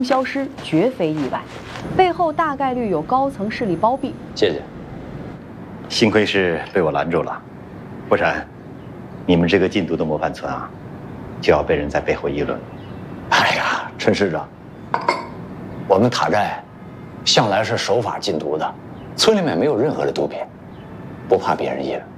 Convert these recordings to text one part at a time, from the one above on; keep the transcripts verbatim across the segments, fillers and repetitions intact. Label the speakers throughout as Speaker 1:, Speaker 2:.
Speaker 1: 消失绝非意外，背后大概率有高层势力包庇。
Speaker 2: 谢谢。
Speaker 3: 幸亏是被我拦住了，不然，你们这个禁毒的模范村啊，就要被人在背后议论。
Speaker 2: 哎呀，陈市长，我们塔寨向来是守法禁毒的，村里面没有任何的毒品，不怕别人议论。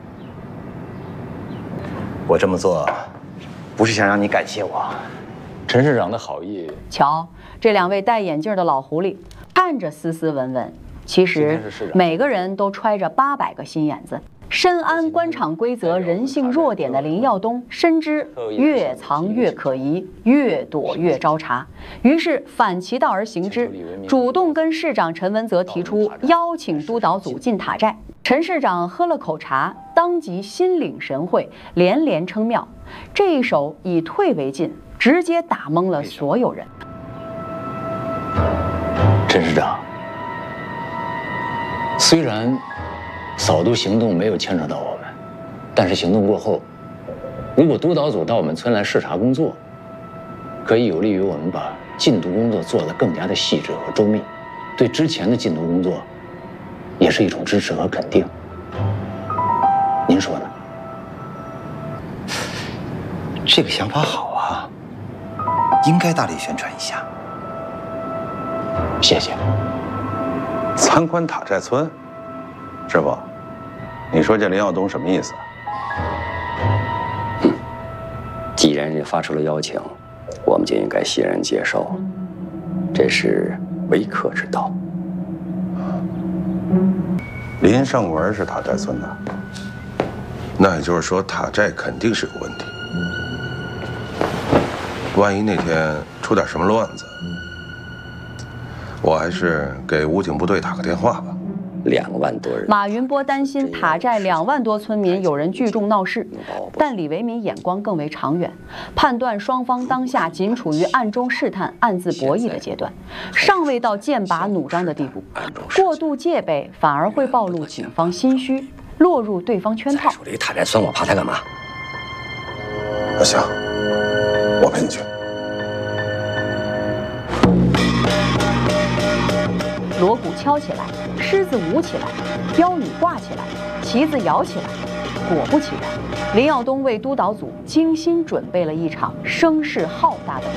Speaker 3: 我这么做，不是想让你感谢我。
Speaker 2: 陈市长的好意。
Speaker 1: 瞧，这两位戴眼镜的老狐狸，看着斯斯文文，其实每个人都揣着八百个心眼子。深谙官场规则、人性弱点的林耀东，深知越藏越可疑，越躲越招茬，于是反其道而行之，主动跟市长陈文泽提出邀请督导组进塔寨。陈市长喝了口茶，当即心领神会，连连称妙。这一手以退为进，直接打懵了所有人。
Speaker 2: 陈市长，虽然扫毒行动没有牵扯到我们，但是行动过后，如果督导组到我们村来视察工作，可以有利于我们把禁毒工作做得更加的细致和周密，对之前的禁毒工作也是一种支持和肯定。您说呢？
Speaker 3: 这个想法好啊，应该大力宣传一下。
Speaker 2: 谢谢。
Speaker 4: 参观塔寨村，师傅，你说这林耀东什么意思？
Speaker 5: 嗯，既然人家发出了邀请，我们就应该欣然接受，这是为客之道。
Speaker 4: 林尚文是塔寨村的，那也就是说塔寨肯定是有问题。万一那天出点什么乱子，我还是给武警部队打个电话吧。
Speaker 5: 两万多人，
Speaker 1: 马云波担心塔寨两万多村民有人聚众闹事，但李维民眼光更为长远，判断双方当下仅处于暗中试探、暗自博弈的阶段，尚未到剑拔弩张的地步。过度戒备反而会暴露警方心虚，落入对方圈套。
Speaker 5: 说这塔寨村，我怕他干嘛？
Speaker 4: 那行，我陪你去。
Speaker 1: 锣鼓敲起来，狮子舞起来，标语挂起来，旗子摇起来。果不其然，林耀东为督导组精心准备了一场声势浩大的